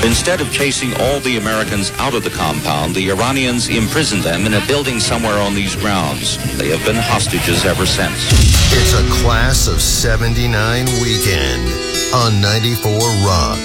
Instead of chasing all the Americans out of the compound, the Iranians imprisoned them in a building somewhere on these grounds. They have been hostages ever since. It's a Class of 79 weekend on 94 Rock.